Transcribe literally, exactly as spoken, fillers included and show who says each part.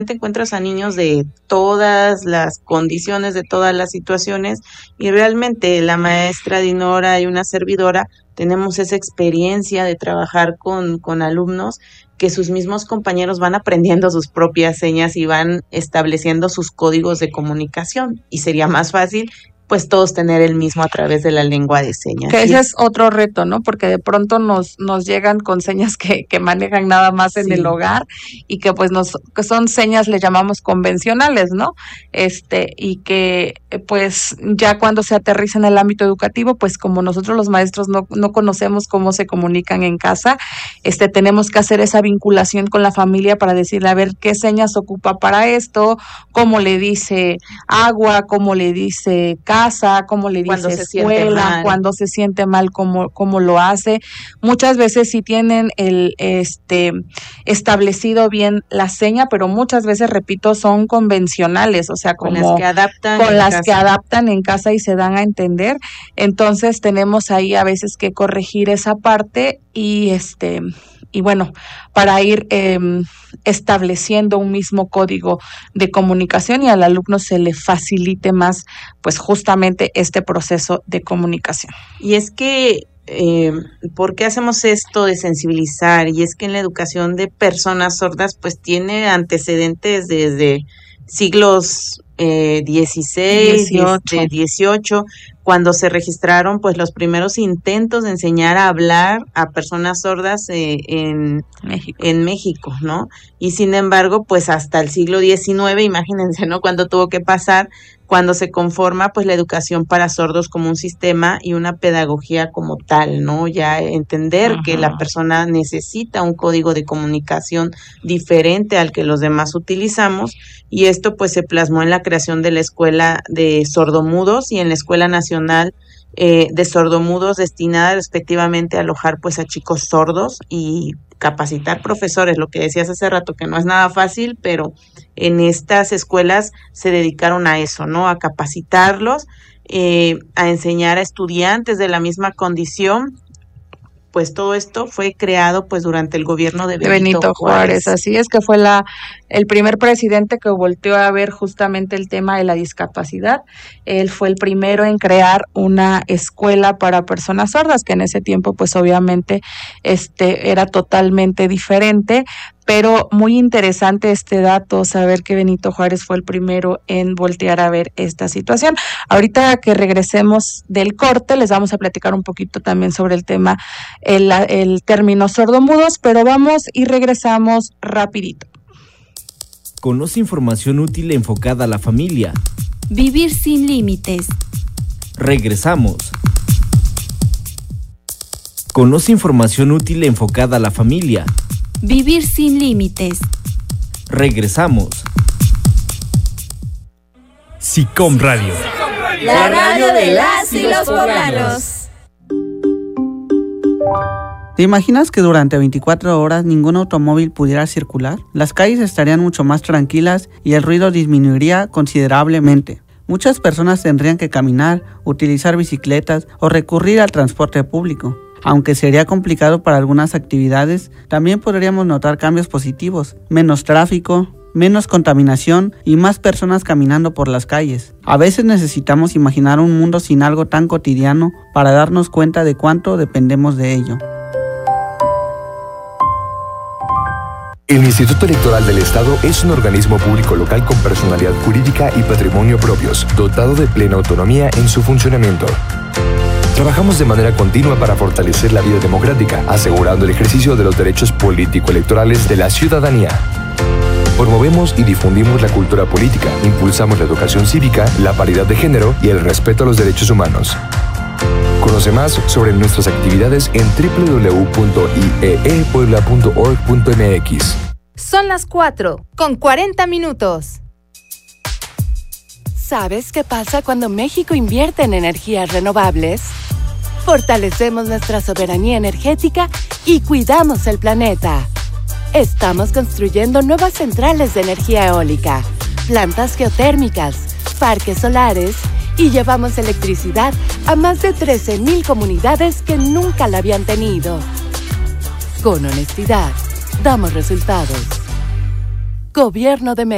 Speaker 1: encuentras a niños de todas las condiciones, de todas las situaciones, y realmente la maestra Dinora y una servidora tenemos esa experiencia de trabajar con, con alumnos que sus mismos compañeros van aprendiendo sus propias señas y van estableciendo sus códigos de comunicación, y sería más fácil pues todos tener el mismo a través de la lengua de señas.
Speaker 2: Que ese es otro reto, ¿no? Porque de pronto nos nos llegan con señas que, que manejan nada más en sí. el hogar, y que pues nos que son señas, le llamamos convencionales, ¿no? Este, y que pues ya cuando se aterriza en el ámbito educativo, pues como nosotros los maestros no, no conocemos cómo se comunican en casa, este tenemos que hacer esa vinculación con la familia para decirle, a ver, qué señas ocupa para esto, cómo le dice agua, cómo le dice casa, cómo le dice
Speaker 1: cuando se
Speaker 2: escuela, cuando se siente mal, cómo, cómo lo hace. Muchas veces sí tienen el este establecido bien la seña, pero muchas veces, repito, son convencionales, o sea, como
Speaker 1: con las que adaptan
Speaker 2: con
Speaker 1: en
Speaker 2: las
Speaker 1: casa.
Speaker 2: que adaptan en casa y se dan a entender. Entonces tenemos ahí a veces que corregir esa parte y este y bueno, para ir eh, estableciendo un mismo código de comunicación y al alumno se le facilite más, pues justamente este proceso de comunicación.
Speaker 1: Y es que, eh, ¿por qué hacemos esto de sensibilizar? Y es que en la educación de personas sordas, pues tiene antecedentes desde siglos eh, dieciséis, dieciocho, cuando se registraron pues los primeros intentos de enseñar a hablar a personas sordas eh, en México. en México, ¿no? Y sin embargo, pues hasta el siglo diecinueve, imagínense, ¿no? Cuando tuvo que pasar, cuando se conforma pues la educación para sordos como un sistema y una pedagogía como tal, ¿no? Ya entender Ajá. que la persona necesita un código de comunicación diferente al que los demás utilizamos, y esto pues se plasmó en la creación de la Escuela de Sordomudos y en la Escuela Nacional eh, de Sordomudos, destinada respectivamente a alojar pues a chicos sordos y capacitar profesores, lo que decías hace rato, que no es nada fácil, pero en estas escuelas se dedicaron a eso, ¿no? A capacitarlos, eh, a enseñar a estudiantes de la misma condición. Pues todo esto fue creado pues durante el gobierno de Benito,
Speaker 2: Benito Juárez. Juárez. Así es, que fue la el primer presidente que volteó a ver justamente el tema de la discapacidad. Él fue el primero en crear una escuela para personas sordas, que en ese tiempo pues obviamente este era totalmente diferente, pero muy interesante este dato, saber que Benito Juárez fue el primero en voltear a ver esta situación. Ahorita que regresemos del corte, les vamos a platicar un poquito también sobre el tema, el, el término sordomudos, pero vamos y regresamos rapidito.
Speaker 3: Conoce información útil enfocada a la familia.
Speaker 4: Vivir sin límites.
Speaker 3: Regresamos. Conoce información útil enfocada a la familia.
Speaker 4: Vivir sin límites.
Speaker 3: Regresamos.
Speaker 5: SICOM Radio.
Speaker 6: La radio de las y los poblanos.
Speaker 7: ¿Te imaginas que durante veinticuatro horas ningún automóvil pudiera circular? Las calles estarían mucho más tranquilas y el ruido disminuiría considerablemente. Muchas personas tendrían que caminar, utilizar bicicletas o recurrir al transporte público. Aunque sería complicado para algunas actividades, también podríamos notar cambios positivos: menos tráfico, menos contaminación y más personas caminando por las calles. A veces necesitamos imaginar un mundo sin algo tan cotidiano para darnos cuenta de cuánto dependemos de ello.
Speaker 8: El Instituto Electoral del Estado es un organismo público local con personalidad jurídica y patrimonio propios, dotado de plena autonomía en su funcionamiento. Trabajamos de manera continua para fortalecer la vida democrática, asegurando el ejercicio de los derechos político-electorales de la ciudadanía. Promovemos y difundimos la cultura política, impulsamos la educación cívica, la paridad de género y el respeto a los derechos humanos. Conoce más sobre nuestras actividades en doble u doble u doble u punto i e e puebla punto org punto m x.
Speaker 6: Son las cuatro, con cuarenta minutos.
Speaker 9: ¿Sabes qué pasa cuando México invierte en energías renovables? Fortalecemos nuestra soberanía energética y cuidamos el planeta. Estamos construyendo nuevas centrales de energía eólica, plantas geotérmicas, parques solares y llevamos electricidad a más de trece mil comunidades que nunca la habían tenido. Con honestidad, damos resultados. Gobierno de México.